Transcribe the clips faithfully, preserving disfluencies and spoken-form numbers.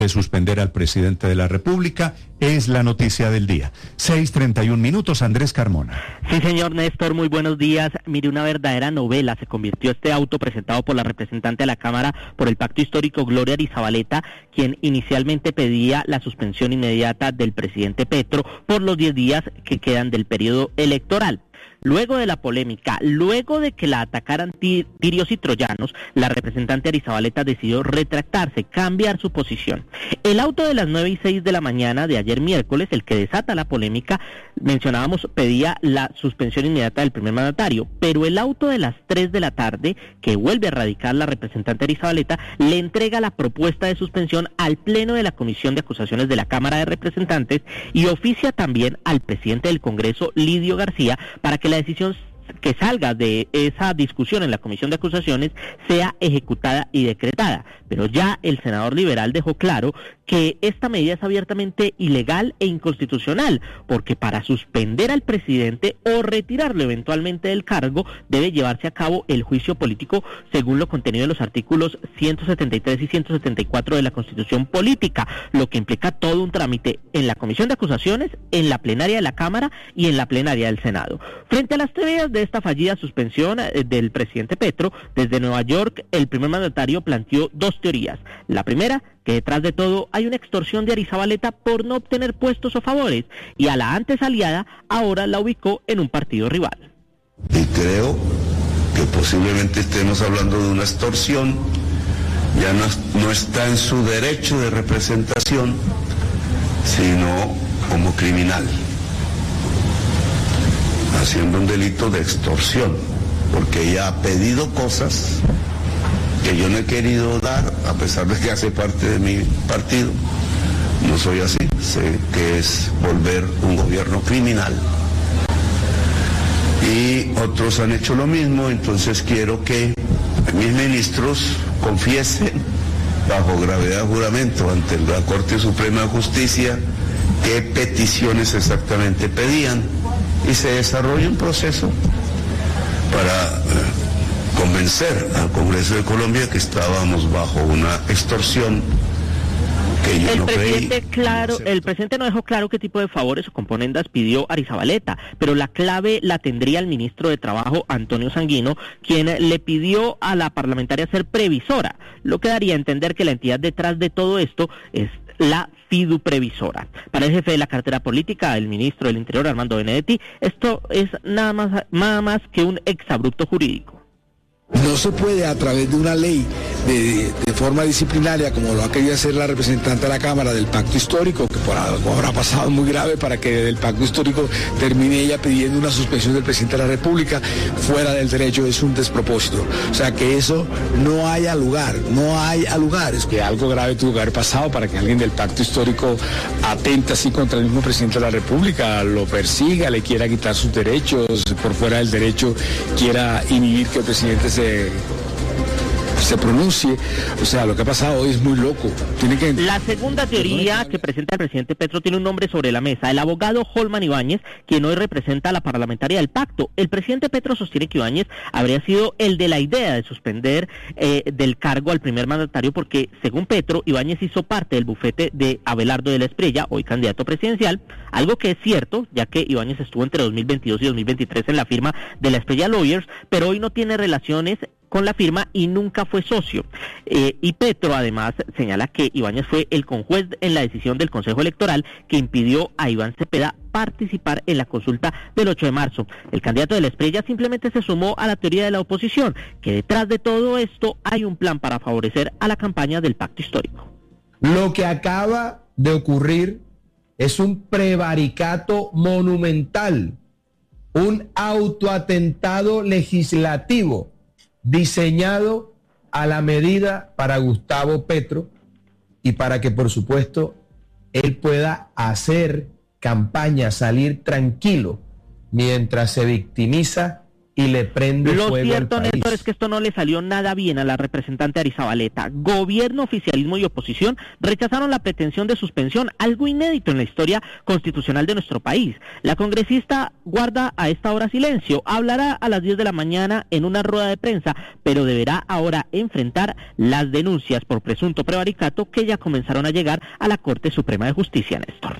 de suspender al presidente de la República. Es la noticia del día. seis treinta y un minutos, Andrés Carmona. Sí, señor Néstor, muy buenos días. Mire, una verdadera novela se convirtió este auto presentado por la representante de la Cámara por el Pacto Histórico, Gloria Arizabaleta, quien inicialmente pedía la suspensión inmediata del presidente Petro por los diez días que quedan del periodo electoral. Luego de la polémica, luego de que la atacaran tirios y troyanos, la representante Arizabaleta decidió retractarse, cambiar su posición. El auto de las nueve y seis de la mañana de ayer miércoles, el que desata la polémica, mencionábamos, pedía la suspensión inmediata del primer mandatario, pero el auto de las tres de la tarde, que vuelve a radicar la representante Arizabaleta, le entrega la propuesta de suspensión al Pleno de la Comisión de Acusaciones de la Cámara de Representantes y oficia también al presidente del Congreso, Lidio García, para que la decisión que salga de esa discusión en la Comisión de Acusaciones sea ejecutada y decretada. Pero ya el senador liberal dejó claro que esta medida es abiertamente ilegal e inconstitucional, porque para suspender al presidente o retirarlo eventualmente del cargo debe llevarse a cabo el juicio político según lo contenido en los artículos ciento setenta y tres y ciento setenta y cuatro de la Constitución Política, lo que implica todo un trámite en la Comisión de Acusaciones, en la plenaria de la Cámara y en la plenaria del Senado. Frente a las teorías de esta fallida suspensión del presidente Petro, desde Nueva York el primer mandatario planteó dos teorías. La primera, que detrás de todo hay una extorsión de Arizabaleta por no obtener puestos o favores, y a la antes aliada ahora la ubicó en un partido rival. Y creo que posiblemente estemos hablando de una extorsión, ya no, no está en su derecho de representación, sino como criminal, haciendo un delito de extorsión, porque ella ha pedido cosas que yo no he querido dar, a pesar de que hace parte de mi partido. No soy así, sé que es volver un gobierno criminal. Y otros han hecho lo mismo, entonces quiero que mis ministros confiesen bajo gravedad de juramento ante la Corte Suprema de Justicia qué peticiones exactamente pedían y se desarrolle un proceso para eh, convencer al Congreso de Colombia que estábamos bajo una extorsión que yo el no presidente creí. Claro, el presidente no dejó claro qué tipo de favores o componendas pidió Arizabaleta, pero la clave la tendría el ministro de Trabajo, Antonio Sanguino, quien le pidió a la parlamentaria ser previsora, lo que daría a entender que la entidad detrás de todo esto es la fiduprevisora. Para el jefe de la cartera política, el ministro del Interior, Armando Benedetti, esto es nada más, nada más que un exabrupto jurídico. No se puede a través de una ley de, de forma disciplinaria, como lo ha querido hacer la representante de la Cámara del Pacto Histórico, que por algo habrá pasado muy grave para que del Pacto Histórico termine ella pidiendo una suspensión del presidente de la República fuera del derecho, es un despropósito. O sea, que eso no haya lugar, no haya lugar. Es que algo grave tuvo que haber pasado para que alguien del Pacto Histórico atente así contra el mismo presidente de la República, lo persiga, le quiera quitar sus derechos, por fuera del derecho quiera inhibir que el presidente se se pronuncie. O sea, lo que ha pasado hoy es muy loco. Tiene que... La segunda teoría que presenta el presidente Petro tiene un nombre sobre la mesa, el abogado Holman Ibáñez, quien hoy representa a la parlamentaria del pacto. El presidente Petro sostiene que Ibáñez habría sido el de la idea de suspender eh, del cargo al primer mandatario porque, según Petro, Ibáñez hizo parte del bufete de Abelardo de la Espriella, hoy candidato presidencial, algo que es cierto, ya que Ibáñez estuvo entre dos mil veintidós y dos mil veintitrés en la firma de la Espriella Lawyers, pero hoy no tiene relaciones con la firma y nunca fue socio. Eh, y Petro además señala que Ibáñez fue el conjuez en la decisión del Consejo Electoral que impidió a Iván Cepeda participar en la consulta del ocho de marzo. El candidato de la Espriella simplemente se sumó a la teoría de la oposición, que detrás de todo esto hay un plan para favorecer a la campaña del Pacto Histórico. Lo que acaba de ocurrir es un prevaricato monumental, un autoatentado legislativo diseñado a la medida para Gustavo Petro y para que, por supuesto, él pueda hacer campaña, salir tranquilo, mientras se victimiza y le prende Lo fuego cierto, al país. Néstor, es que esto no le salió nada bien a la representante Arizabaleta. Gobierno, oficialismo y oposición rechazaron la pretensión de suspensión, algo inédito en la historia constitucional de nuestro país. La congresista guarda a esta hora silencio, hablará a las diez de la mañana en una rueda de prensa, pero deberá ahora enfrentar las denuncias por presunto prevaricato que ya comenzaron a llegar a la Corte Suprema de Justicia, Néstor.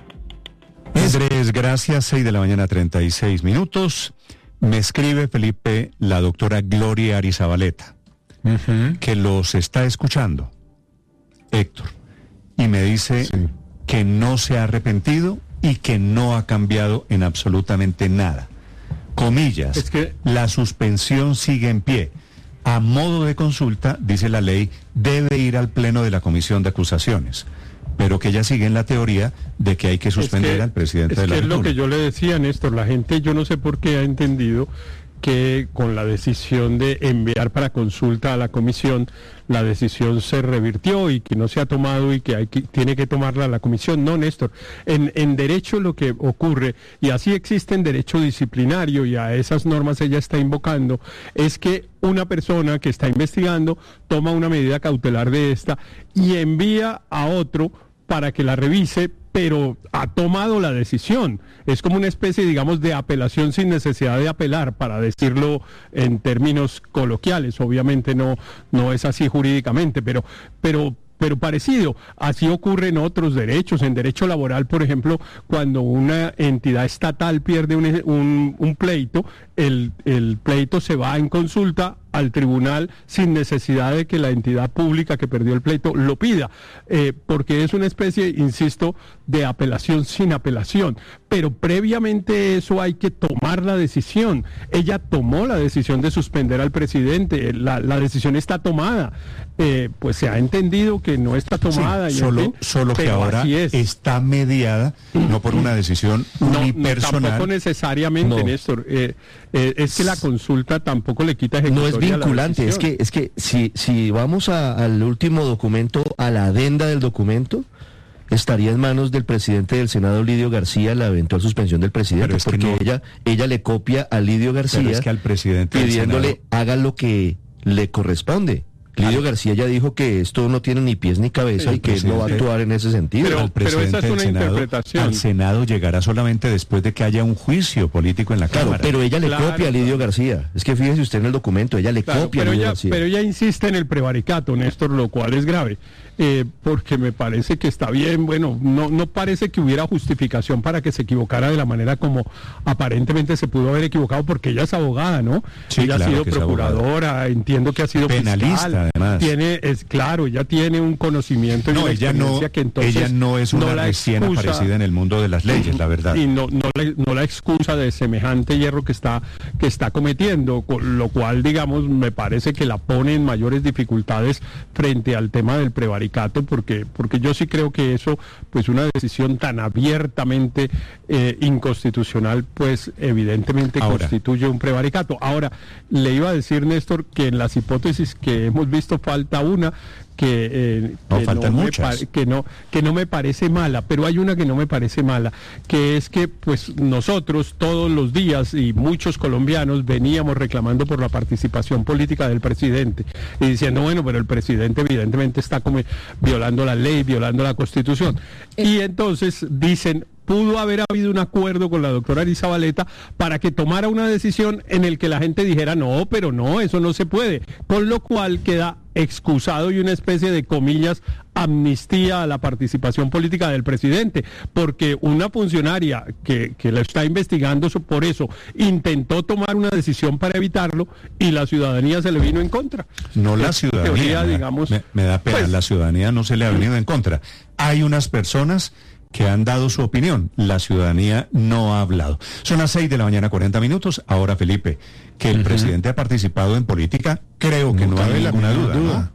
Andrés, gracias. seis de la mañana, treinta y seis minutos. Me escribe, Felipe, la doctora Gloria Arizabaleta, uh-huh. que los está escuchando, Héctor, y me dice sí. que no se ha arrepentido y que no ha cambiado en absolutamente nada. Comillas, es que... la suspensión sigue en pie. A modo de consulta, dice la ley, debe ir al pleno de la Comisión de Acusaciones, pero que ella sigue en la teoría de que hay que suspender es que, al presidente de la República. Es que lo que yo le decía, Néstor, la gente, yo no sé por qué ha entendido que con la decisión de enviar para consulta a la comisión, la decisión se revirtió y que no se ha tomado y que, hay que tiene que tomarla la comisión. No, Néstor, en, en derecho lo que ocurre, y así existe en derecho disciplinario, y a esas normas ella está invocando, es que una persona que está investigando toma una medida cautelar de esta y envía a otro para que la revise, pero ha tomado la decisión. Es como una especie, digamos, de apelación sin necesidad de apelar, para decirlo en términos coloquiales. Obviamente no, no es así jurídicamente, pero, pero, pero parecido. Así ocurre en otros derechos. En derecho laboral, por ejemplo, cuando una entidad estatal pierde un, un, un pleito, el, el pleito se va en consulta al tribunal sin necesidad de que la entidad pública que perdió el pleito lo pida, eh, porque es una especie, insisto, de apelación sin apelación, pero previamente eso hay que tomar la decisión. Ella tomó la decisión de suspender al presidente, la, la decisión está tomada, eh, pues se ha entendido que no está tomada. Sí, y solo, fin, solo que ahora es. está mediada, no por una decisión no, unipersonal. No, tampoco necesariamente, no. Néstor, eh, eh, es que la consulta tampoco le quita ejecutoria. No es vinculante, es que es que si si vamos a, al último documento, a la adenda del documento, estaría en manos del presidente del Senado, Lidio García, la eventual suspensión del presidente, es porque no, ella ella le copia a Lidio García, es que al presidente pidiéndole del Senado... haga lo que le corresponde. Lidio ah, García ya dijo que esto no tiene ni pies ni cabeza, sí, y que él no va a actuar en ese sentido. Pero, al presidente pero esa es una del Senado, interpretación. Al Senado llegará solamente después de que haya un juicio político en la claro, Cámara. Pero ella le claro, copia a Lidio García. Es que fíjese usted en el documento, ella le claro, copia a Lidio Lidio ella, García. Pero ella insiste en el prevaricato, Néstor, lo cual es grave. Eh, porque me parece que está bien, bueno, no, no parece que hubiera justificación para que se equivocara de la manera como aparentemente se pudo haber equivocado, porque ella es abogada, ¿no? Sí, ella claro ha sido procuradora, entiendo que ha sido penalista, fiscal, además. Tiene, es claro, ella tiene un conocimiento y no, una ella no, que entonces ella no es una no recién excusa, aparecida en el mundo de las leyes, la verdad. Y no, no, la, no la excusa de semejante hierro que está, que está cometiendo, con lo cual, digamos, me parece que la pone en mayores dificultades frente al tema del prevaricato, porque porque yo sí creo que eso, pues una decisión tan abiertamente eh, inconstitucional, pues evidentemente Ahora. constituye un prevaricato. Ahora, le iba a decir, Néstor, que en las hipótesis que hemos visto falta una, que, eh, no, que, faltan no muchas. Me que no que no me parece mala, pero hay una que no me parece mala, que es que pues nosotros todos los días y muchos colombianos veníamos reclamando por la participación política del presidente y diciendo, bueno, pero el presidente evidentemente está como violando la ley, violando la Constitución. Y entonces dicen, pudo haber habido un acuerdo con la doctora Arizabaleta para que tomara una decisión en el que la gente dijera, no, pero no, eso no se puede, con lo cual queda excusado y una especie de, comillas, amnistía a la participación política del presidente, porque una funcionaria que, que la está investigando por eso intentó tomar una decisión para evitarlo y la ciudadanía se le vino en contra. No la ciudadanía, teoría, me, digamos, me, me da pena, pues, la ciudadanía no se le ha venido en contra. Hay unas personas que han dado su opinión, la ciudadanía no ha hablado. Son las seis de la mañana, cuarenta minutos. Ahora, Felipe, que el uh-huh. presidente ha participado en política, creo que no, no hay ninguna duda, duda. ¿no?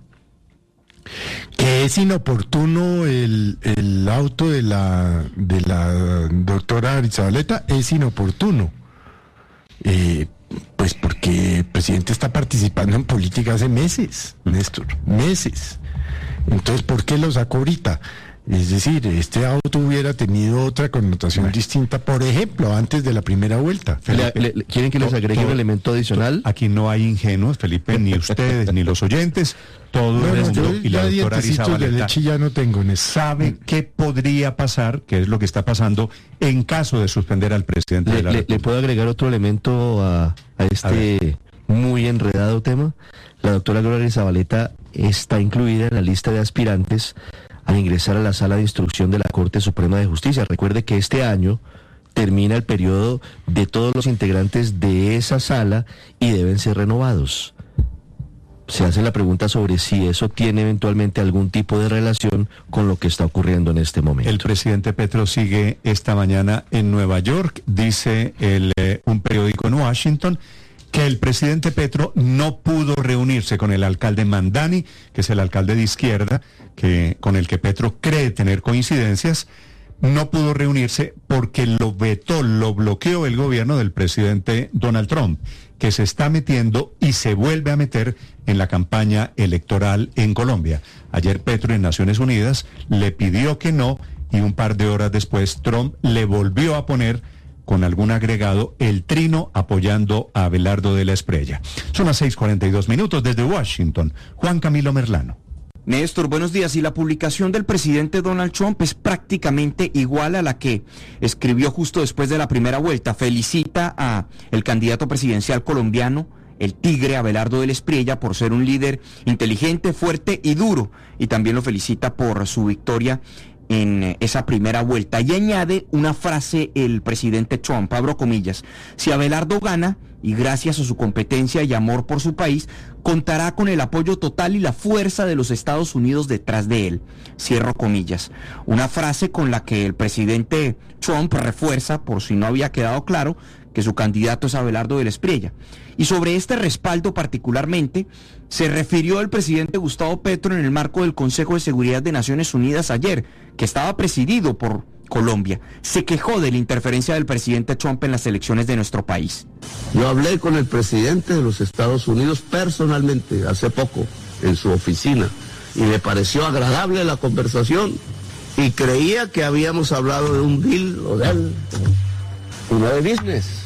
Que es inoportuno el, el auto de la de la doctora Arizabaleta, es inoportuno. Eh, pues porque el presidente está participando en política hace meses, Néstor, meses. Entonces, ¿por qué lo sacó ahorita? Es decir, este auto hubiera tenido otra connotación bueno. distinta, por ejemplo, antes de la primera vuelta. Le, le, ¿Quieren que les agregue un elemento adicional? Aquí no hay ingenuos, Felipe, ni ustedes, ni los oyentes. Todo no, el mundo no, y la doctora Arizabaleta de leche ya no tengo en eso. sabe qué podría pasar, qué es lo que está pasando en caso de suspender al presidente le, de la le, República. ¿Le puedo agregar otro elemento a, a este a muy enredado tema? La doctora Gloria Arizabaleta está incluida en la lista de aspirantes al ingresar a la sala de instrucción de la Corte Suprema de Justicia. Recuerde que este año termina el periodo de todos los integrantes de esa sala y deben ser renovados. Se hace la pregunta sobre si eso tiene eventualmente algún tipo de relación con lo que está ocurriendo en este momento. El presidente Petro sigue esta mañana en Nueva York, dice el, eh, un periódico en Washington, que el presidente Petro no pudo reunirse con el alcalde Mamdani, que es el alcalde de izquierda, que, con el que Petro cree tener coincidencias. No pudo reunirse porque lo vetó, lo bloqueó el gobierno del presidente Donald Trump, que se está metiendo y se vuelve a meter en la campaña electoral en Colombia. Ayer Petro en Naciones Unidas le pidió que no y un par de horas después Trump le volvió a poner con algún agregado el trino apoyando a Abelardo de la Espriella. Son las seis cuarenta y dos minutos desde Washington. Juan Camilo Merlano. Néstor, buenos días. Y la publicación del presidente Donald Trump es prácticamente igual a la que escribió justo después de la primera vuelta. Felicita a el candidato presidencial colombiano, el tigre Abelardo de la Espriella, por ser un líder inteligente, fuerte y duro. Y también lo felicita por su victoria en esa primera vuelta. Y añade una frase el presidente Trump, abro comillas: si Abelardo gana, y gracias a su competencia y amor por su país, contará con el apoyo total y la fuerza de los Estados Unidos detrás de él, cierro comillas. Una frase con la que el presidente Trump refuerza, por si no había quedado claro, que su candidato es Abelardo de la Espriella. Y sobre este respaldo particularmente, se refirió el presidente Gustavo Petro en el marco del Consejo de Seguridad de Naciones Unidas ayer, que estaba presidido por Colombia. Se quejó de la interferencia del presidente Trump en las elecciones de nuestro país. Yo hablé con el presidente de los Estados Unidos personalmente hace poco en su oficina y me pareció agradable la conversación y creía que habíamos hablado de un deal o de algo, y no de business.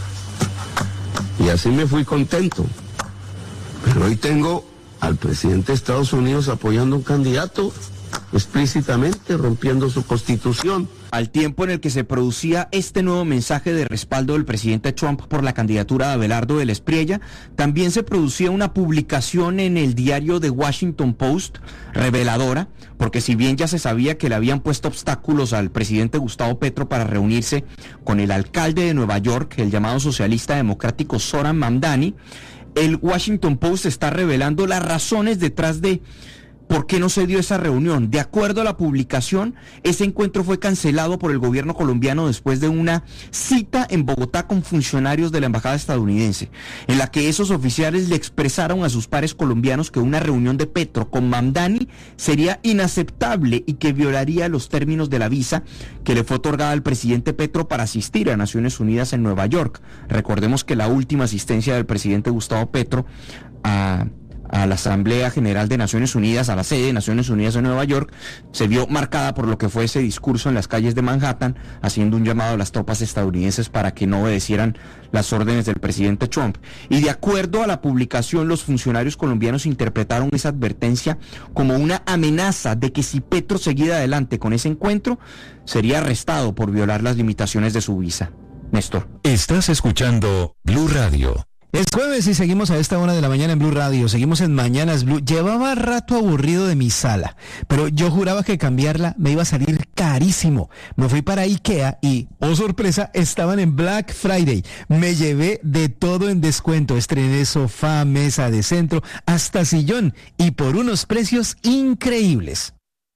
Y así me fui contento. Pero hoy tengo al presidente de Estados Unidos apoyando a un candidato explícitamente, rompiendo su constitución. Al tiempo en el que se producía este nuevo mensaje de respaldo del presidente Trump por la candidatura de Abelardo de la Espriella, también se producía una publicación en el diario The Washington Post, reveladora, porque si bien ya se sabía que le habían puesto obstáculos al presidente Gustavo Petro para reunirse con el alcalde de Nueva York, el llamado socialista democrático Zoran Mamdani, el Washington Post está revelando las razones detrás de ¿por qué no se dio esa reunión? De acuerdo a la publicación, ese encuentro fue cancelado por el gobierno colombiano después de una cita en Bogotá con funcionarios de la embajada estadounidense, en la que esos oficiales le expresaron a sus pares colombianos que una reunión de Petro con Mamdani sería inaceptable y que violaría los términos de la visa que le fue otorgada al presidente Petro para asistir a Naciones Unidas en Nueva York. Recordemos que la última asistencia del presidente Gustavo Petro a... a la Asamblea General de Naciones Unidas, a la sede de Naciones Unidas en Nueva York, se vio marcada por lo que fue ese discurso en las calles de Manhattan, haciendo un llamado a las tropas estadounidenses para que no obedecieran las órdenes del presidente Trump. Y de acuerdo a la publicación, los funcionarios colombianos interpretaron esa advertencia como una amenaza de que si Petro seguía adelante con ese encuentro, sería arrestado por violar las limitaciones de su visa. Néstor. Estás escuchando Blue Radio. Es jueves y seguimos a esta hora de la mañana en Blue Radio, seguimos en Mañanas Blue. Llevaba rato aburrido de mi sala, pero yo juraba que cambiarla me iba a salir carísimo. Me fui para IKEA y, oh sorpresa, estaban en Black Friday. Me llevé de todo en descuento, estrené sofá, mesa de centro, hasta sillón, y por unos precios increíbles.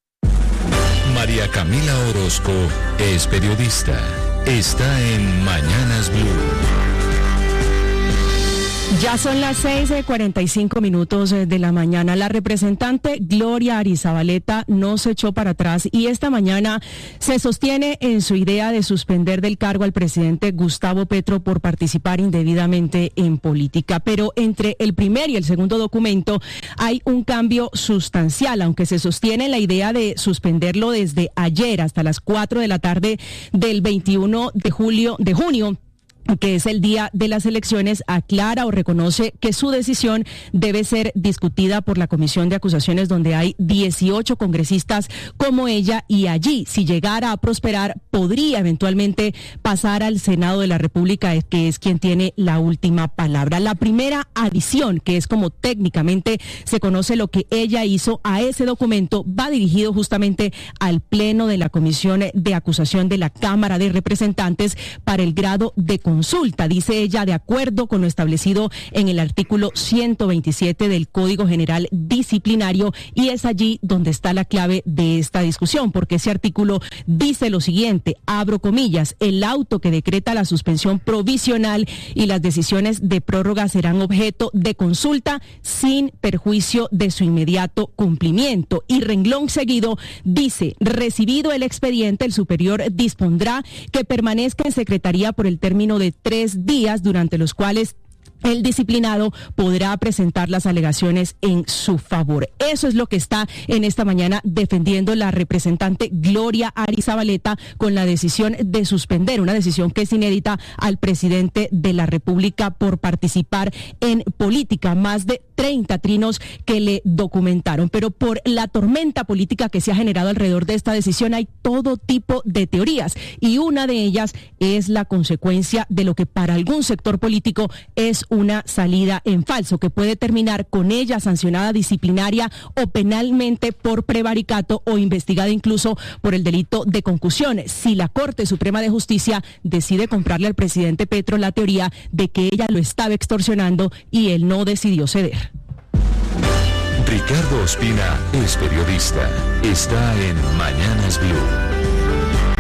María Camila Orozco es periodista, está en Mañanas Blue. Ya son las seis y cuarenta y cinco minutos de la mañana. La representante Gloria Arizabaleta no se echó para atrás y esta mañana se sostiene en su idea de suspender del cargo al presidente Gustavo Petro por participar indebidamente en política. Pero entre el primer y el segundo documento hay un cambio sustancial, aunque se sostiene la idea de suspenderlo desde ayer hasta las cuatro de la tarde del veintiuno de julio, de junio, que es el día de las elecciones, aclara o reconoce que su decisión debe ser discutida por la Comisión de Acusaciones, donde hay dieciocho congresistas como ella, y allí, si llegara a prosperar, podría eventualmente pasar al Senado de la República, que es quien tiene la última palabra. La primera adición, que es como técnicamente se conoce lo que ella hizo a ese documento, va dirigido justamente al Pleno de la Comisión de Acusación de la Cámara de Representantes para el grado de consulta, dice ella, de acuerdo con lo establecido en el artículo ciento veintisiete del Código General Disciplinario, y es allí donde está la clave de esta discusión, porque ese artículo dice lo siguiente, abro comillas, el auto que decreta la suspensión provisional y las decisiones de prórroga serán objeto de consulta sin perjuicio de su inmediato cumplimiento, y renglón seguido dice, recibido el expediente, el superior dispondrá que permanezca en secretaría por el término de de tres días, durante los cuales el disciplinado podrá presentar las alegaciones en su favor. Eso es lo que está en esta mañana defendiendo la representante Gloria Arizabaleta con la decisión de suspender, una decisión que es inédita, al presidente de la República por participar en política. Más de treinta trinos que le documentaron, pero por la tormenta política que se ha generado alrededor de esta decisión hay todo tipo de teorías, y una de ellas es la consecuencia de lo que para algún sector político es una salida en falso, que puede terminar con ella sancionada disciplinaria o penalmente por prevaricato o investigada incluso por el delito de concusión, si la Corte Suprema de Justicia decide comprarle al presidente Petro la teoría de que ella lo estaba extorsionando y él no decidió ceder. Ricardo Ospina es periodista. Está en Mañanas Blue.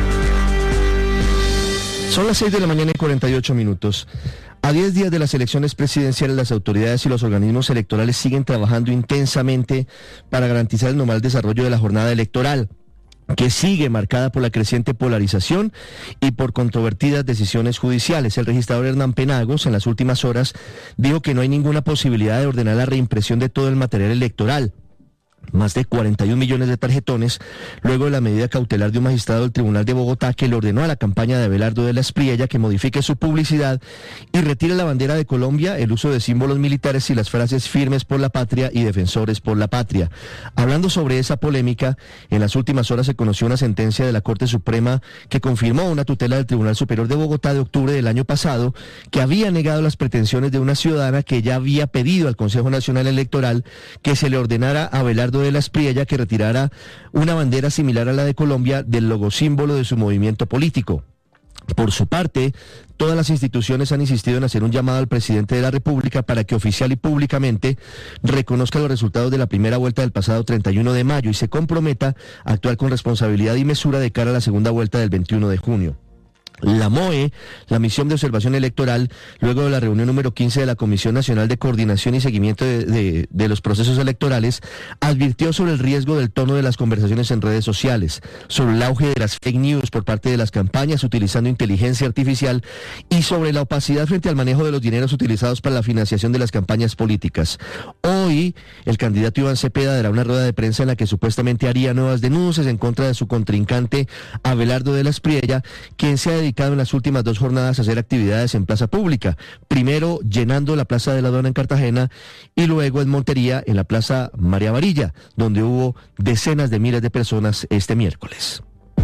Son las seis de la mañana y cuarenta y ocho minutos. A diez días de las elecciones presidenciales, las autoridades y los organismos electorales siguen trabajando intensamente para garantizar el normal desarrollo de la jornada electoral, que sigue marcada por la creciente polarización y por controvertidas decisiones judiciales. El registrador Hernán Penagos, en las últimas horas, dijo que no hay ninguna posibilidad de ordenar la reimpresión de todo el material electoral. Más de cuarenta y un millones de tarjetones, luego de la medida cautelar de un magistrado del Tribunal de Bogotá que le ordenó a la campaña de Abelardo de la Espriella que modifique su publicidad y retire la bandera de Colombia, el uso de símbolos militares y las frases firmes por la patria y defensores por la patria. Hablando sobre esa polémica, en las últimas horas se conoció una sentencia de la Corte Suprema que confirmó una tutela del Tribunal Superior de Bogotá de octubre del año pasado, que había negado las pretensiones de una ciudadana que ya había pedido al Consejo Nacional Electoral que se le ordenara a Abelardo de la Espriella que retirara una bandera similar a la de Colombia del logosímbolo de su movimiento político. Por su parte, todas las instituciones han insistido en hacer un llamado al presidente de la República para que oficial y públicamente reconozca los resultados de la primera vuelta del pasado treinta y uno de mayo y se comprometa a actuar con responsabilidad y mesura de cara a la segunda vuelta del veintiuno de junio. La M O E, la Misión de Observación Electoral, luego de la reunión número quince de la Comisión Nacional de Coordinación y Seguimiento de, de, de los Procesos Electorales, advirtió sobre el riesgo del tono de las conversaciones en redes sociales, sobre el auge de las fake news por parte de las campañas utilizando inteligencia artificial y sobre la opacidad frente al manejo de los dineros utilizados para la financiación de las campañas políticas. Hoy, el candidato Iván Cepeda dará una rueda de prensa en la que supuestamente haría nuevas denuncias en contra de su contrincante Abelardo de la Espriella, quien se ha dedicado en las últimas dos jornadas a hacer actividades en plaza pública, primero llenando la Plaza de la Aduana en Cartagena y luego en Montería en la Plaza María Varilla, donde hubo decenas de miles de personas este miércoles.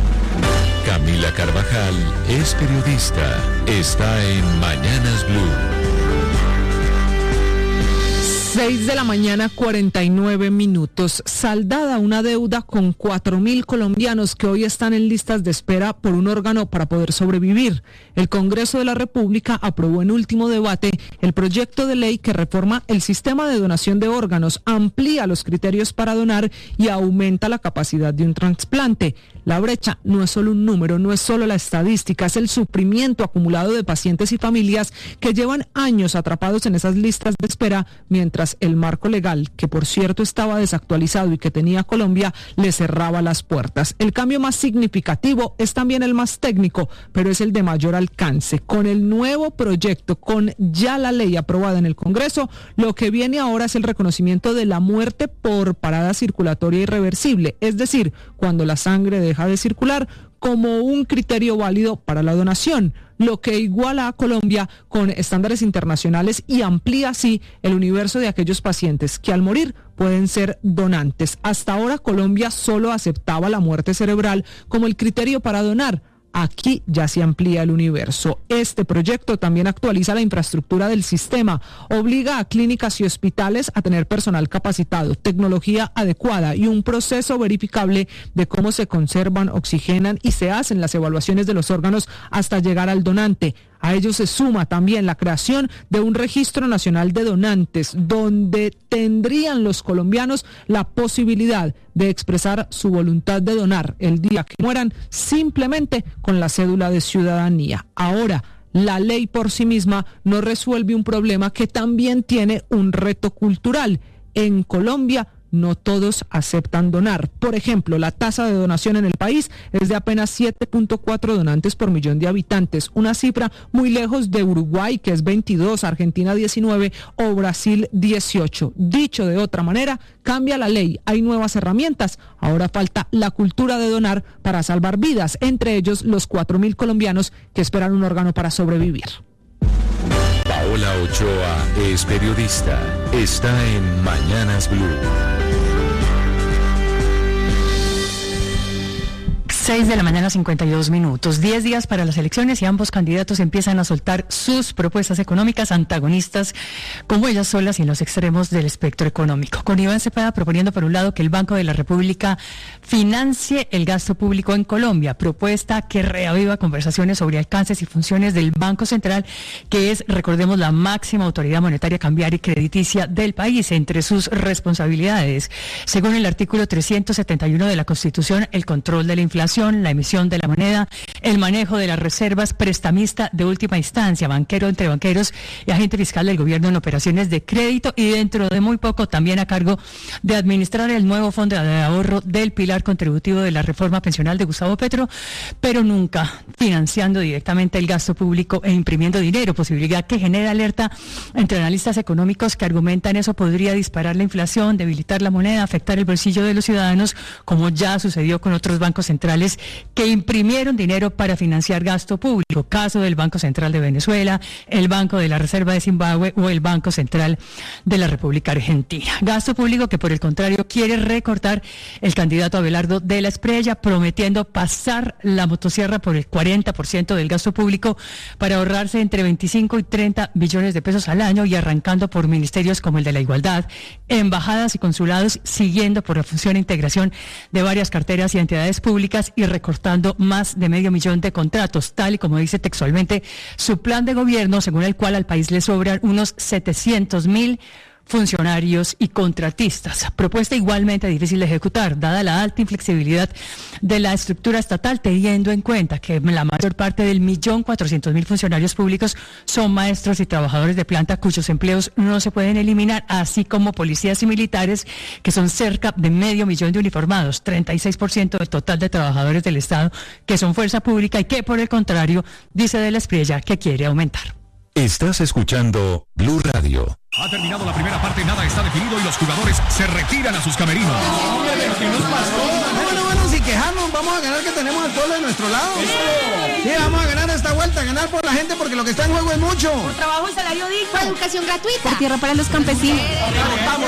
Camila Carvajal es periodista, está en Mañanas Blue. seis de la mañana, cuarenta y nueve minutos. Saldada una deuda con cuatro mil colombianos que hoy están en listas de espera por un órgano para poder sobrevivir. El Congreso de la República aprobó en último debate el proyecto de ley que reforma el sistema de donación de órganos, amplía los criterios para donar y aumenta la capacidad de un trasplante. La brecha no es solo un número, no es solo la estadística, es el sufrimiento acumulado de pacientes y familias que llevan años atrapados en esas listas de espera, mientras el marco legal, que por cierto estaba desactualizado y que tenía Colombia, le cerraba las puertas. El cambio más significativo es también el más técnico, pero es el de mayor alcance. Con el nuevo proyecto, con ya la ley aprobada en el Congreso, lo que viene ahora es el reconocimiento de la muerte por parada circulatoria irreversible, es decir, cuando la sangre deja de circular, como un criterio válido para la donación, lo que iguala a Colombia con estándares internacionales y amplía así el universo de aquellos pacientes que al morir pueden ser donantes. Hasta ahora Colombia solo aceptaba la muerte cerebral como el criterio para donar. Aquí ya se amplía el universo. Este proyecto también actualiza la infraestructura del sistema, obliga a clínicas y hospitales a tener personal capacitado, tecnología adecuada y un proceso verificable de cómo se conservan, oxigenan y se hacen las evaluaciones de los órganos hasta llegar al donante. A ello se suma también la creación de un registro nacional de donantes, donde tendrían los colombianos la posibilidad de expresar su voluntad de donar el día que mueran, simplemente con la cédula de ciudadanía. Ahora, la ley por sí misma no resuelve un problema que también tiene un reto cultural. En Colombia, no todos aceptan donar. Por ejemplo, la tasa de donación en el país es de apenas siete punto cuatro donantes por millón de habitantes, una cifra muy lejos de Uruguay, que es veintidós, Argentina diecinueve o Brasil dieciocho. Dicho de otra manera, cambia la ley, hay nuevas herramientas, ahora falta la cultura de donar para salvar vidas, entre ellos los cuatro mil colombianos que esperan un órgano para sobrevivir. Paola Ochoa es periodista. Está en Mañanas Blue. seis de la mañana, cincuenta y dos minutos. Diez días para las elecciones y ambos candidatos empiezan a soltar sus propuestas económicas antagonistas como ellas solas y en los extremos del espectro económico. Con Iván Cepeda proponiendo por un lado que el Banco de la República financie el gasto público en Colombia, propuesta que reaviva conversaciones sobre alcances y funciones del Banco Central, que es, recordemos, la máxima autoridad monetaria, cambiaria y crediticia del país. Entre sus responsabilidades, según el artículo trescientos setenta y uno de la Constitución, el control de la inflación, la emisión de la moneda, el manejo de las reservas, prestamista de última instancia, banquero entre banqueros y agente fiscal del gobierno en operaciones de crédito, y dentro de muy poco también a cargo de administrar el nuevo fondo de ahorro del pilar contributivo de la reforma pensional de Gustavo Petro, pero nunca financiando directamente el gasto público e imprimiendo dinero, posibilidad que genera alerta entre analistas económicos que argumentan eso podría disparar la inflación, debilitar la moneda, afectar el bolsillo de los ciudadanos, como ya sucedió con otros bancos centrales que imprimieron dinero para financiar gasto público, caso del Banco Central de Venezuela, el Banco de la Reserva de Zimbabue o el Banco Central de la República Argentina. Gasto público que por el contrario quiere recortar el candidato Abelardo de la Espriella, prometiendo pasar la motosierra por el cuarenta por ciento del gasto público para ahorrarse entre veinticinco y treinta billones de pesos al año, y arrancando por ministerios como el de la Igualdad, embajadas y consulados, siguiendo por la función e integración de varias carteras y entidades públicas, y recortando más de medio millón de contratos, tal y como dice textualmente su plan de gobierno, según el cual al país le sobran unos setecientos mil funcionarios y contratistas. Propuesta igualmente difícil de ejecutar, dada la alta inflexibilidad de la estructura estatal, teniendo en cuenta que la mayor parte del millón cuatrocientos mil funcionarios públicos son maestros y trabajadores de planta cuyos empleos no se pueden eliminar, así como policías y militares, que son cerca de medio millón de uniformados, treinta y seis por ciento del total de trabajadores del Estado, que son fuerza pública y que, por el contrario, dice de la Espriella que quiere aumentar. Estás escuchando Blue Radio. Ha terminado la primera parte, nada está definido y los jugadores se retiran a sus camerinos. ¿Qué nos pasó? Bueno, bueno, si quejamos, vamos a ganar, que tenemos al pueblo de nuestro lado. Sí, vamos a ganar esta vuelta, ganar por la gente, porque lo que está en juego es mucho. Por trabajo y salario digno. Por educación gratuita. Por tierra para los campesinos. Vamos,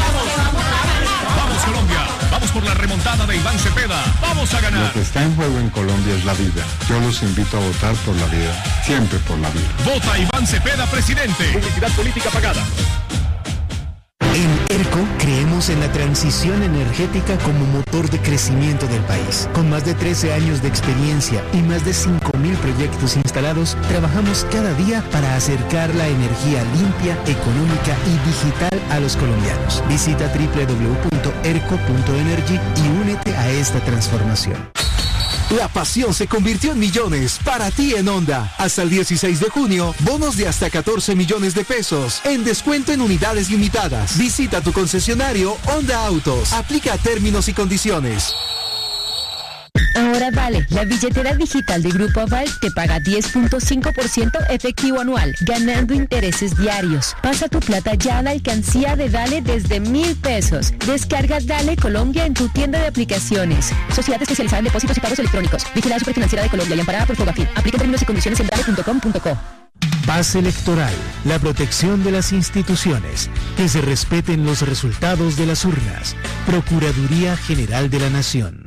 vamos Colombia, vamos por la remontada de Iván Cepeda. Vamos a ganar. Lo que está en juego en Colombia es la vida. Yo los invito a votar por la vida, siempre por la vida. Vota Iván Cepeda, presidente. Publicidad política pagada. En ERCO creemos en la transición energética como motor de crecimiento del país. Con más de trece años de experiencia y más de cinco mil proyectos instalados, trabajamos cada día para acercar la energía limpia, económica y digital a los colombianos. Visita doble u doble u doble u punto erco punto energy y únete a esta transformación. La pasión se convirtió en millones para ti en Honda. Hasta el dieciséis de junio, bonos de hasta catorce millones de pesos en descuento en unidades limitadas. Visita tu concesionario Honda Autos. Aplica términos y condiciones. Ahora Vale, la billetera digital de Grupo Aval te paga diez punto cinco por ciento efectivo anual, ganando intereses diarios. Pasa tu plata ya a la alcancía de Dale desde mil pesos. Descarga Dale Colombia en tu tienda de aplicaciones. Sociedad especializada en depósitos y pagos electrónicos. Vigilada Superfinanciera de Colombia y amparada por Fogafín. Aplica términos y condiciones en dale punto com punto co. Paz electoral, la protección de las instituciones, que se respeten los resultados de las urnas. Procuraduría General de la Nación.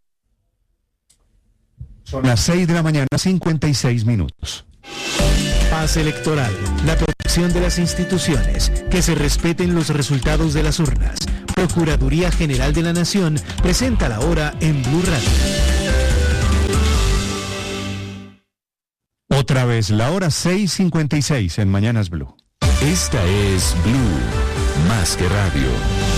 Son las seis de la mañana, cincuenta y seis minutos. Paz electoral, la protección de las instituciones, que se respeten los resultados de las urnas. Procuraduría General de la Nación presenta la hora en Blue Radio. Otra vez, la hora seis cincuenta y seis en Mañanas Blue. Esta es Blue, más que radio.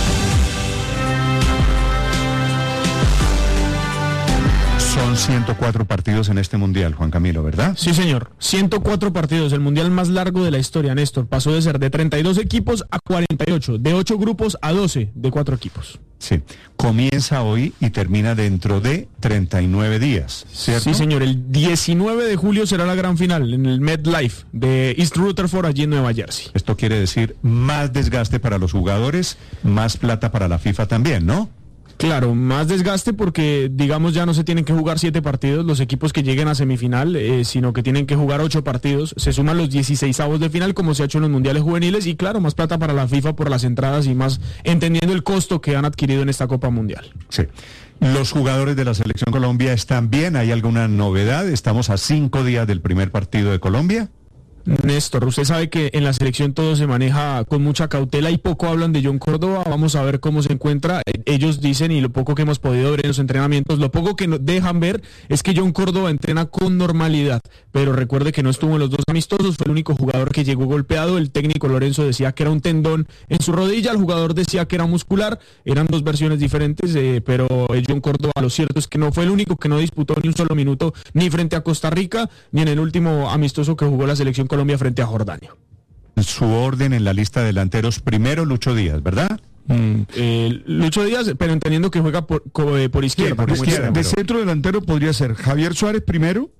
Son ciento cuatro partidos en este Mundial, Juan Camilo, ¿verdad? Sí, señor. ciento cuatro partidos, el Mundial más largo de la historia, Néstor. Pasó de ser de treinta y dos equipos a cuarenta y ocho, de ocho grupos a doce, de cuatro equipos. Sí. Comienza hoy y termina dentro de treinta y nueve días, ¿cierto? Sí, señor. El diecinueve de julio será la gran final en el MetLife de East Rutherford, allí en Nueva Jersey. Esto quiere decir más desgaste para los jugadores, más plata para la FIFA también, ¿no? Claro, más desgaste porque, digamos, ya no se tienen que jugar siete partidos los equipos que lleguen a semifinal, eh, sino que tienen que jugar ocho partidos. Se suman los dieciseisavos de final, como se ha hecho en los mundiales juveniles, y claro, más plata para la FIFA por las entradas y más entendiendo el costo que han adquirido en esta Copa Mundial. Sí. Los jugadores de la Selección Colombia están bien. ¿Hay alguna novedad? Estamos a cinco días del primer partido de Colombia. Néstor, usted sabe que en la selección todo se maneja con mucha cautela y poco hablan de John Córdoba. Vamos a ver cómo se encuentra. Ellos dicen, y lo poco que hemos podido ver en los entrenamientos, lo poco que nos dejan ver es que John Córdoba entrena con normalidad, pero recuerde que no estuvo en los dos amistosos, fue el único jugador que llegó golpeado. El técnico Lorenzo decía que era un tendón en su rodilla, el jugador decía que era muscular. Eran dos versiones diferentes, eh, pero John Córdoba, lo cierto es que no fue el único que no disputó ni un solo minuto ni frente a Costa Rica, ni en el último amistoso que jugó la selección Colombia frente a Jordania. Su orden en la lista de delanteros, primero Lucho Díaz, ¿verdad? Mm, eh, Lucho Díaz, pero entendiendo que juega por, por izquierda. Sí, por izquierda. De centro delantero podría ser Javier Suárez primero,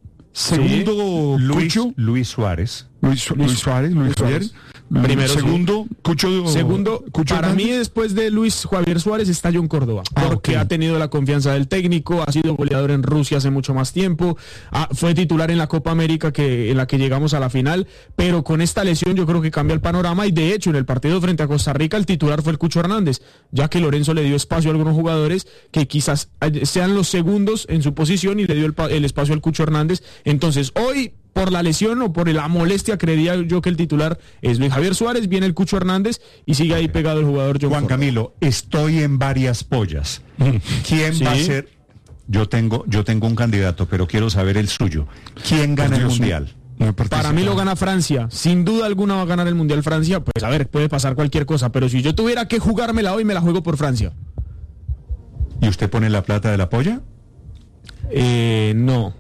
segundo sí. Luis, Cucho. Luis Suárez. Luis, Luis, Luis Suárez, Luis, Luis Javier. Primero, segundo, sí. Cucho. Segundo, Cucho para Hernández. mí después de Luis Javier Suárez está John Córdoba, ah, porque okay. ha tenido la confianza del técnico, ha sido goleador en Rusia hace mucho más tiempo, ah, fue titular en la Copa América que en la que llegamos a la final, pero con esta lesión yo creo que cambia el panorama y de hecho en el partido frente a Costa Rica el titular fue el Cucho Hernández, ya que Lorenzo le dio espacio a algunos jugadores que quizás sean los segundos en su posición y le dio el, el espacio al Cucho Hernández. Entonces hoy, por la lesión o por la molestia, creería yo que el titular es Luis Javier Suárez, viene el Cucho Hernández y sigue ahí pegado el jugador John Juan Córdoba. Camilo, estoy en varias pollas. ¿Quién ¿Sí? va a ser? Yo tengo, yo tengo un candidato, pero quiero saber el suyo. ¿Quién gana el Mundial? No Para mí lo gana Francia, sin duda alguna va a ganar el Mundial Francia, pues a ver, puede pasar cualquier cosa, pero si yo tuviera que jugármela hoy, me la juego por Francia. ¿Y usted pone la plata de la polla? Eh, no.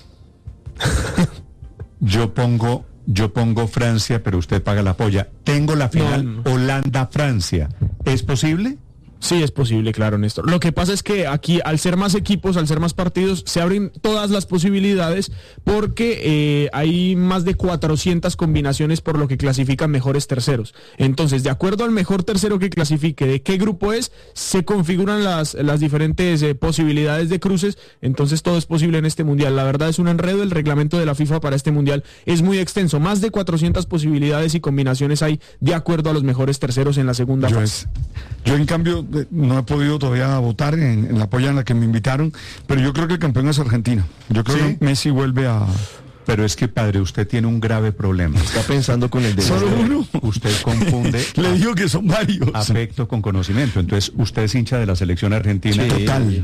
Yo pongo, yo pongo Francia, pero usted paga la polla. Tengo la final no, no. Holanda-Francia. ¿Es posible? Sí, es posible, claro, Néstor. Lo que pasa es que aquí, al ser más equipos, al ser más partidos, se abren todas las posibilidades porque eh, hay más de cuatrocientas combinaciones por lo que clasifican mejores terceros. Entonces, de acuerdo al mejor tercero que clasifique, de qué grupo es, se configuran las, las diferentes eh, posibilidades de cruces. Entonces, todo es posible en este Mundial. La verdad es un enredo. El reglamento de la FIFA para este Mundial es muy extenso. Más de cuatrocientas posibilidades y combinaciones hay de acuerdo a los mejores terceros en la segunda yo fase. Es, yo, en cambio, no he podido todavía votar en, en la polla en la que me invitaron, pero yo creo que el campeón es Argentina. Yo creo ¿Sí? que Messi vuelve a, Pero es que, padre, usted tiene un grave problema. Está pensando con el dedo. ¿Solo uno? Usted confunde... Le digo que son varios. Afecto con conocimiento. Entonces, usted es hincha de la selección argentina. Sí, total.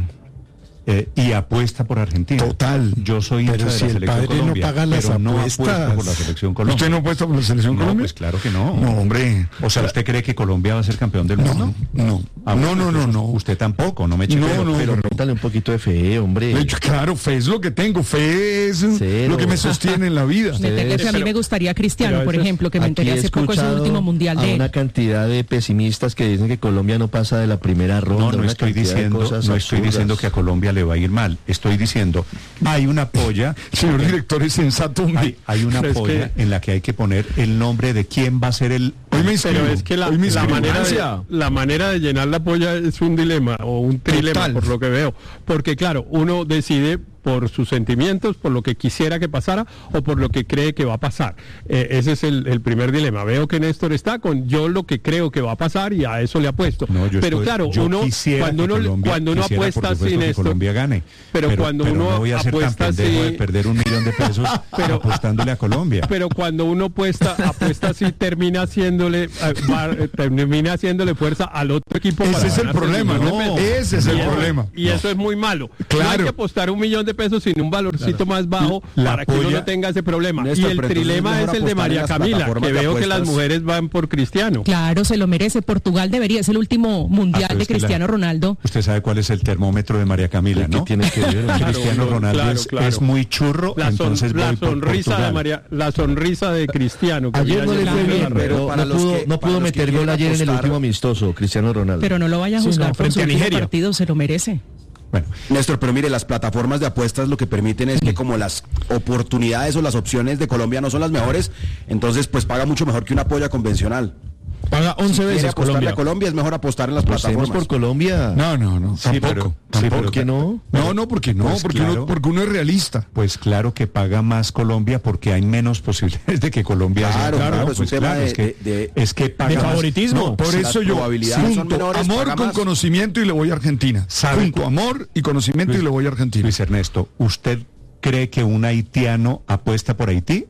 Eh, y apuesta por Argentina. Total. Yo soy hincha pero de si la el selección padre Colombia, no paga las pero no apuestas. apuesto por la selección Colombia. ¿Usted no apuesta por la selección no, Colombia? Pues claro que no. No, hombre. O sea, ¿usted cree que Colombia va a ser campeón del mundo? No, no. Ah, no, no, no, no. Usted tampoco, no me eche No, pero, no, pero no. Métale un poquito de fe, hombre. De hecho, claro, fe es lo que tengo. Fe es Cero. lo que me sostiene en la vida. Meterle fe, a mí me gustaría Cristiano, pero por eso es- ejemplo, que me Aquí enteré he hace poco de su escuchado último mundial a de una él. cantidad de pesimistas que dicen que Colombia no pasa de la primera ronda. no, no una estoy cantidad de diciendo, no cosas estoy absurdas. diciendo que a Colombia le va a ir mal. Estoy diciendo, hay una polla, Señor director, es sensato, hombre. hay, hay una Pero es polla que- en la que hay que poner el nombre de quién va a ser el... Hoy me inscribo. Pero es que la, Hoy me la inscribo. manera de, Francia. la manera de llenar la polla es un dilema o un trilema, Total. por lo que veo. Porque claro, uno decide por sus sentimientos, por lo que quisiera que pasara o por lo que cree que va a pasar. Eh, ese es el, el primer dilema. Veo que Néstor está con yo lo que creo que va a pasar y a eso le apuesto. No, yo pero estoy- claro, yo uno quisiera cuando que uno Colombia- cuando uno quisiera, por apuesta supuesto, sin que esto, Colombia gane. pero cuando uno no voy a ser tan apuesta pendejo así- de perder un millón de pesos Pero- apostándole a Colombia. Pero cuando uno apuesta, apuesta así, termina haciéndole, eh, va- eh, termina haciéndole fuerza al otro equipo. Ese para es el ganarse problema, millón de ¿no? pesos. Ese es el Y eso- problema. Y eso es muy malo. No hay Claro. que apostar un millón de pesos sin un valorcito más bajo La para que uno polla- no tenga ese problema. Néstor, y el pero entonces trilema es es mejor el de apostar en María las Camila, plataformas que de veo que las apuestas. mujeres van por Cristiano. Claro, se lo merece. Portugal debería, es el último mundial Ah, pero de es que la- Cristiano Ronaldo. Usted sabe cuál es el termómetro de María Camila, ¿Qué ¿no? tiene que ver? Claro, Cristiano no, Ronaldo claro, es, claro. es muy churro, La, son- entonces la voy por sonrisa de Portugal. María, la sonrisa de Cristiano. Que Ayer había no le llegado fue a la bien, red. pero pero para no los pudo, que- no para pudo los que meter gol quieren ayer en el apostar- último amistoso, Cristiano Ronaldo. Pero no lo vaya a Sí, juzgar no, por frente su a último Nigeria. partido, se lo merece. Bueno, Néstor, pero mire, las plataformas de apuestas lo que permiten es que como las oportunidades o las opciones de Colombia no son las mejores, entonces pues paga mucho mejor que una polla convencional. Paga once Si quiere veces apostarle Colombia. a Colombia es mejor apostar en las Apostemos plataformas. por Colombia. No, no, no. Sí, Tampoco. pero- sí, tampoco. pero- ¿Por qué no? No, no, porque no, Pues porque, claro. uno, porque uno es realista. pues claro que paga más Colombia porque hay menos posibilidades de que Colombia sea Claro, campeón. claro, es un Pues tema claro, de- es que, de- de- es que paga de más. favoritismo. No, Por si eso las yo probabilidades son punto, menores, amor paga con más. conocimiento y le voy a Argentina. ¿Sabe Punto, cu- amor y conocimiento y le voy a Argentina. Luis Ernesto, ¿usted cree que un haitiano apuesta por Haití?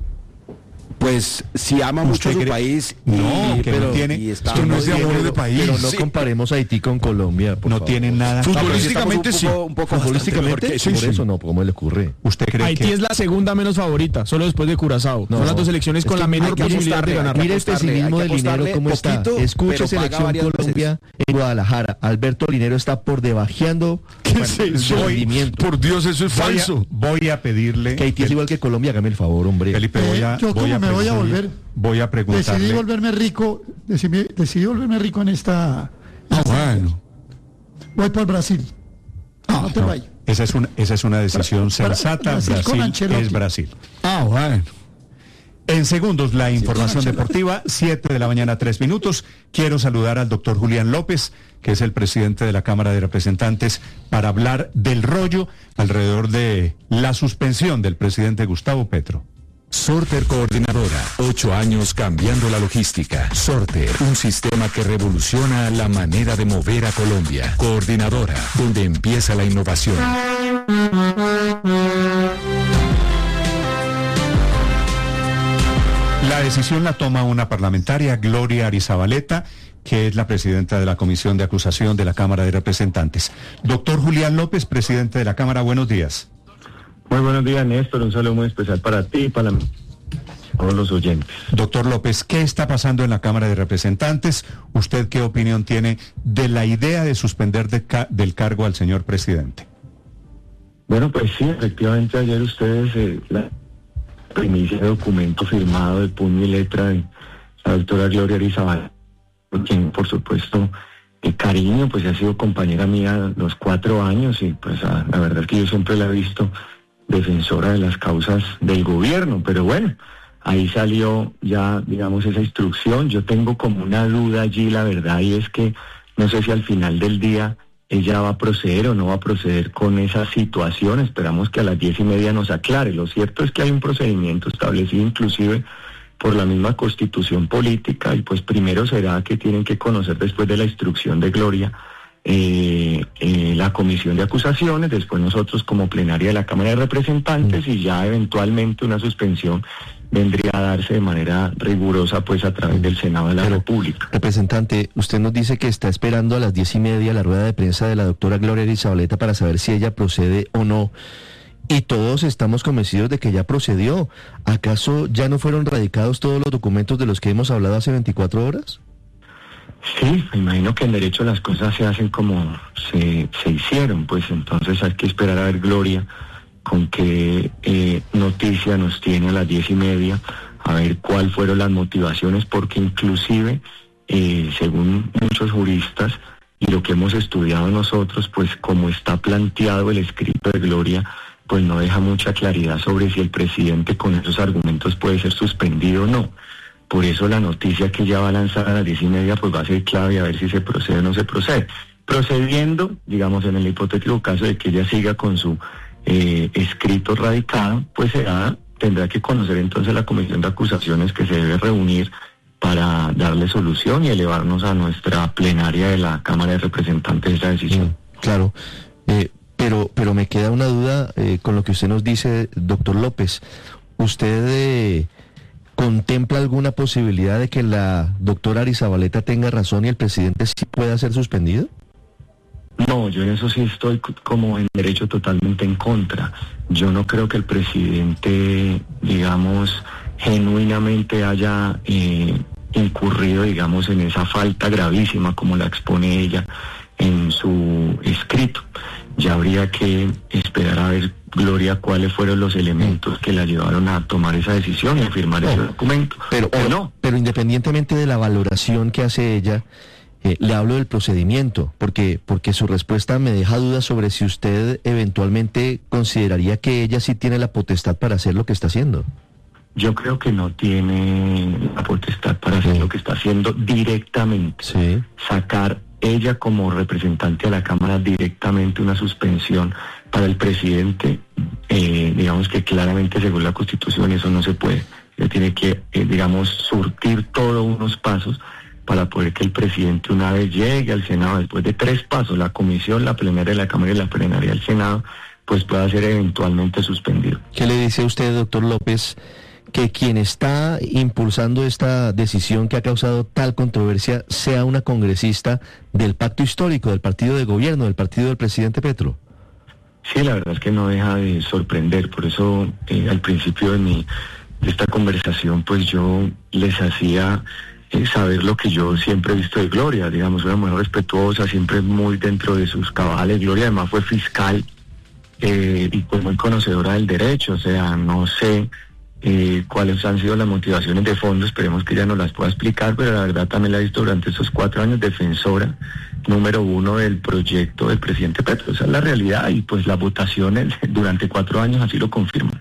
Pues si ama mucho ¿Usted su cree- país y, No, que pero- no tiene- y está- esto no es de tiene- amor de país. Pero no Sí. comparemos Haití con Colombia, por No favor. tiene nada. Futbolísticamente estamos sí. un poco- un poco bastante Futbolísticamente, mejor que- por sí, eso sí. no, ¿cómo le ocurre? ¿Usted cree Haití que es la segunda menos favorita, solo después de Curazao. No, Son las dos selecciones es con que la menor hay que posibilidad de apostarle, ganar. hay que Mire el apostarle, pesimismo hay del que dinero apostarle cómo está. poquito, Escuche pero paga Selección varias Colombia en Guadalajara. Alberto Linero está por debajeando ¿Qué es eso? rendimiento. Por Dios, eso es voy a, falso. voy a pedirle Que Haití es igual que Colombia, hágame el favor, hombre. Felipe, voy a, Eh, yo voy como a me voy a preguntarle- volver, voy a preguntarle. decidí volverme rico, decidí, decidí volverme rico en esta... Ah, bueno. Voy por Brasil. no te No, vayas. esa es una, esa es una decisión Para- sensata. Brasil con Brasil Ancelotti. es Brasil. Ah, bueno. En segundos, la información con deportiva, siete de la mañana, tres minutos. Quiero saludar al doctor Julián López, que es el presidente de la Cámara de Representantes, para hablar del rollo alrededor de la suspensión del presidente Gustavo Petro. Sorter Coordinadora, ocho años cambiando la logística. Sorter, un sistema que revoluciona la manera de mover a Colombia. Coordinadora, donde empieza la innovación. La decisión la toma una parlamentaria, Gloria Arizabaleta, que es la presidenta de la Comisión de Acusación de la Cámara de Representantes. Doctor Julián López, presidente de la Cámara, buenos días. Muy buenos días, Néstor. Un saludo muy especial para ti y para todos los oyentes. Doctor López, ¿qué está pasando en la Cámara de Representantes? ¿Usted qué opinión tiene de la idea de suspender de ca- del cargo al señor presidente? Bueno, pues sí, efectivamente ayer ustedes, eh, la primicia de documento firmado de puño y letra de la doctora Gloria Arizabaleta, con quien por supuesto el cariño, pues ha sido compañera mía los cuatro años y pues a, la verdad es que yo siempre la he visto defensora de las causas del gobierno, pero bueno, ahí salió ya, digamos, esa instrucción. Yo tengo como una duda allí, la verdad, y es que no sé si al final del día ella va a proceder o no va a proceder con esa situación. Esperamos que a las diez y media nos aclare. Lo cierto es que hay un procedimiento establecido inclusive por la misma Constitución política y pues primero será que tienen que conocer después de la instrucción de Gloria eh, eh, la comisión de acusaciones, después nosotros como plenaria de la Cámara de Representantes, y ya eventualmente una suspensión vendría a darse de manera rigurosa pues a través del Senado de la Pero, República. Representante, usted nos dice que está esperando a las diez y media la rueda de prensa de la doctora Gloria Arizabaleta para saber si ella procede o no, y todos estamos convencidos de que ya procedió. ¿Acaso ya no fueron radicados todos los documentos de los que hemos hablado hace veinticuatro horas? Sí, me imagino que en derecho las cosas se hacen como se, se hicieron, pues entonces hay que esperar a ver, Gloria, con qué eh, noticia nos tiene a las diez y media, a ver cuáles fueron las motivaciones, porque inclusive, eh, según muchos juristas, y lo que hemos estudiado nosotros, pues como está planteado el escrito de Gloria, pues no deja mucha claridad sobre si el presidente con esos argumentos puede ser suspendido o no. Por eso la noticia que ya va a lanzar a las diez y media, pues va a ser clave a ver si se procede o no se procede. Procediendo, digamos, en el hipotético caso de que ella siga con su Eh, escrito radicado, pues será, tendrá que conocer entonces la comisión de acusaciones que se debe reunir para darle solución y elevarnos a nuestra plenaria de la Cámara de Representantes esa decisión. Mm, claro, eh, pero pero me queda una duda eh, con lo que usted nos dice, doctor López. ¿Usted eh, contempla alguna posibilidad de que la doctora Arizabaleta tenga razón y el presidente sí pueda ser suspendido? No, yo en eso sí estoy como en derecho totalmente en contra. Yo no creo que el presidente, digamos, genuinamente haya eh, incurrido, digamos, en esa falta gravísima como la expone ella en su escrito. Ya habría que esperar a ver, Gloria, cuáles fueron los elementos que la llevaron a tomar esa decisión y a firmar oh, ese documento. Pero, pero, no. pero independientemente de la valoración que hace ella, Eh, le hablo del procedimiento, porque porque su respuesta me deja dudas sobre si usted eventualmente consideraría que ella sí tiene la potestad para hacer lo que está haciendo. Yo creo que no tiene la potestad para hacer sí. lo que está haciendo directamente. Sí. Sacar ella como representante a la Cámara directamente una suspensión para el presidente, eh, digamos que claramente según la Constitución eso no se puede. Se tiene que, eh, digamos, surtir todos unos pasos para poder que el presidente una vez llegue al Senado, después de tres pasos, la comisión, la plenaria de la Cámara y la plenaria del Senado, pues pueda ser eventualmente suspendido. ¿Qué le dice a usted, doctor López, que quien está impulsando esta decisión que ha causado tal controversia sea una congresista del pacto histórico, del partido de gobierno, del partido del presidente Petro? Sí, la verdad es que no deja de sorprender, por eso eh, al principio de, mi, de esta conversación, pues yo les hacía saber lo que yo siempre he visto de Gloria, digamos, una mujer respetuosa, siempre muy dentro de sus cabales. Gloria además fue fiscal eh, y pues muy conocedora del derecho, o sea, no sé eh, cuáles han sido las motivaciones de fondo, esperemos que ella nos las pueda explicar, pero la verdad también la he visto durante estos cuatro años defensora número uno del proyecto del presidente Petro. Esa es la realidad y pues las votaciones durante cuatro años así lo confirman.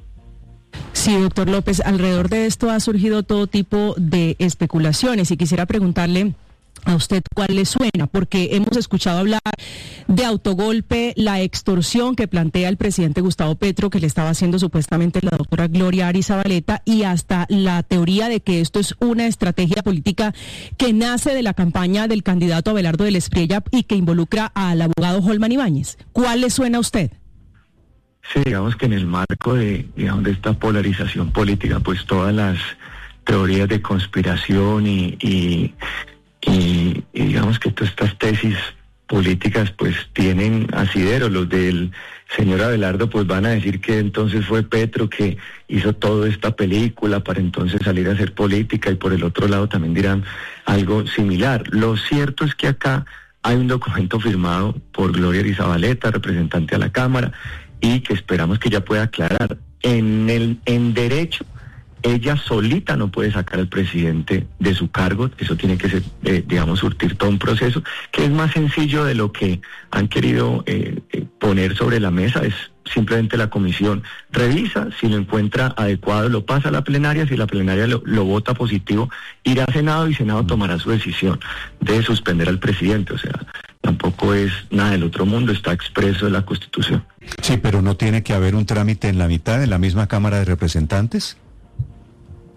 Sí, doctor López, alrededor de esto ha surgido todo tipo de especulaciones y quisiera preguntarle a usted cuál le suena, porque hemos escuchado hablar de autogolpe, la extorsión que plantea el presidente Gustavo Petro, que le estaba haciendo supuestamente la doctora Gloria Arizabaleta, y hasta la teoría de que esto es una estrategia política que nace de la campaña del candidato Abelardo del Espriella y que involucra al abogado Holman Ibáñez. ¿Cuál le suena a usted? Sí, digamos que en el marco de, digamos, de esta polarización política, pues todas las teorías de conspiración y, y, y, y digamos que todas estas tesis políticas pues tienen asidero. Los del señor Abelardo pues van a decir que entonces fue Petro que hizo toda esta película para entonces salir a hacer política, y por el otro lado también dirán algo similar. Lo cierto es que acá hay un documento firmado por Gloria Arizabaleta, representante a la Cámara, y que esperamos que ella pueda aclarar. En el en derecho, ella solita no puede sacar al presidente de su cargo, eso tiene que ser, eh, digamos, surtir todo un proceso, que es más sencillo de lo que han querido eh, eh, poner sobre la mesa. Es simplemente la comisión revisa, si lo encuentra adecuado lo pasa a la plenaria, si la plenaria lo, lo vota positivo, irá a Senado y Senado tomará su decisión de suspender al presidente. O sea, tampoco es nada del otro mundo, está expreso en la Constitución. Sí, pero ¿no tiene que haber un trámite en la mitad, en la misma Cámara de Representantes?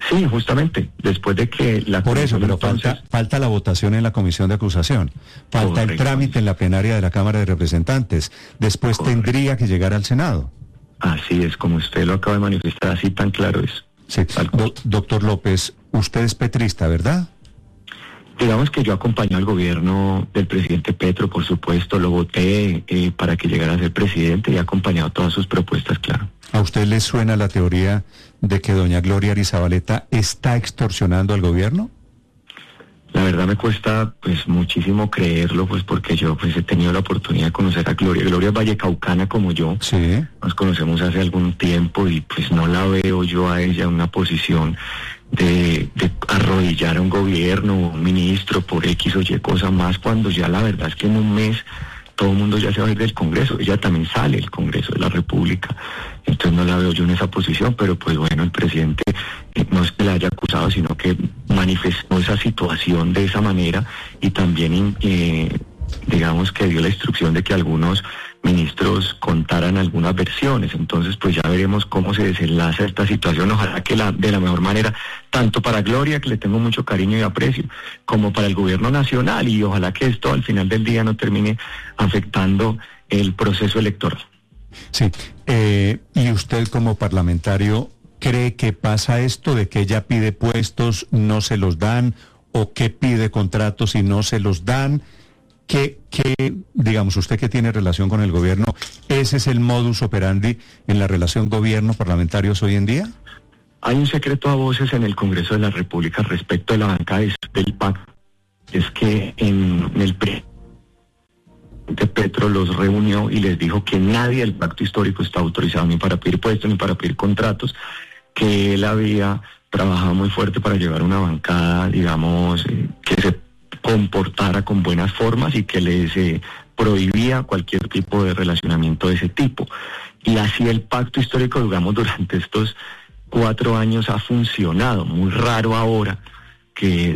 Sí, justamente, después de que la Por eso, pero entonces... falta, falta la votación en la comisión de acusación, falta Correcto. el trámite en la plenaria de la Cámara de Representantes, después Correcto. tendría que llegar al Senado. Así es, como usted lo acaba de manifestar, así tan claro es. Sí. Do, doctor López, usted es petrista, ¿verdad? Digamos que yo acompañé al gobierno del presidente Petro, por supuesto, lo voté eh, para que llegara a ser presidente y he acompañado todas sus propuestas, claro. ¿A usted le suena la teoría de que doña Gloria Arizabaleta está extorsionando al gobierno? La verdad me cuesta pues muchísimo creerlo, pues porque yo pues he tenido la oportunidad de conocer a Gloria. Gloria es vallecaucana como yo. Sí. Nos conocemos hace algún tiempo y pues no la veo yo a ella en una posición de, de arrodillar a un gobierno o un ministro por X o Y cosa más, cuando ya la verdad es que en un mes todo el mundo ya se va a ir del Congreso. Ella también sale del Congreso de la República. Entonces no la veo yo en esa posición, pero pues bueno, el presidente eh, no es que la haya acusado, sino que manifestó esa situación de esa manera y también, eh, digamos, que dio la instrucción de que algunos ministros contaran algunas versiones. Entonces pues ya veremos cómo se desenlaza esta situación. Ojalá que la, de la mejor manera, tanto para Gloria, que le tengo mucho cariño y aprecio, como para el gobierno nacional, y ojalá que esto al final del día no termine afectando el proceso electoral. Sí, eh, y usted como parlamentario, ¿cree que pasa esto de que ella pide puestos, no se los dan, o que pide contratos y no se los dan? ¿Qué, qué, digamos, usted que tiene relación con el gobierno, ese es el modus operandi en la relación gobierno-parlamentarios hoy en día? Hay un secreto a voces en el Congreso de la República respecto a la banca del P A C, es que en el pre de Petro los reunió y les dijo que nadie del pacto histórico está autorizado ni para pedir puestos ni para pedir contratos, que él había trabajado muy fuerte para llevar una bancada, digamos, eh, que se comportara con buenas formas y que les eh, prohibía cualquier tipo de relacionamiento de ese tipo. Y así el pacto histórico, digamos, durante estos cuatro años ha funcionado. Muy raro ahora que